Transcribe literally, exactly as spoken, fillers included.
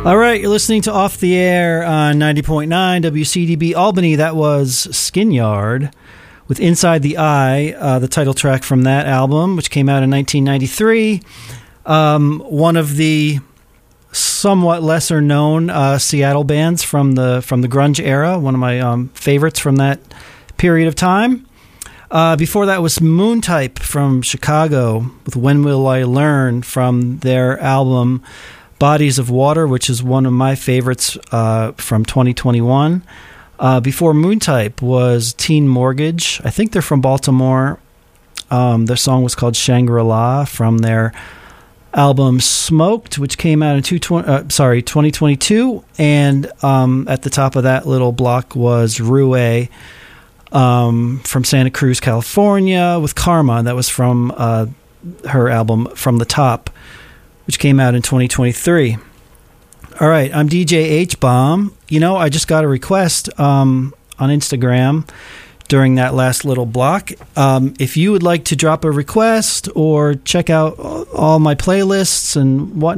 All right, you're listening to Off the Air on ninety point nine W C D B Albany. That was Skinyard with Inside the Eye, uh, the title track from that album, which came out in nineteen ninety-three. Um, one of the somewhat lesser known uh, Seattle bands from the from the grunge era, one of my um, favorites from that period of time. Uh, before that was Moontype from Chicago with When Will I Learn from their album Bodies of Water, which is one of my favorites uh, from twenty twenty-one. Uh, before Moontype was Teen Mortgage. I think they're from Baltimore. Um, their song was called Shangri-La from their album Smoked, which came out in two, uh, sorry, twenty twenty-two. And um, at the top of that little block was Rue um, from Santa Cruz, California, with Karma. That was from uh, her album From the Top, which came out in twenty twenty-three. All right, I'm D J H-Bomb. You know, I just got a request um, on Instagram during that last little block. Um, if you would like to drop a request or check out all my playlists and whatnot,